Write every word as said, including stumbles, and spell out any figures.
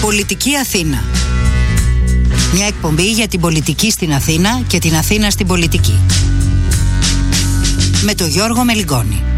Πολιτική Αθήνα. Μια εκπομπή για την πολιτική στην Αθήνα και την Αθήνα στην πολιτική. Με τον Γιώργο Μελιγώνη.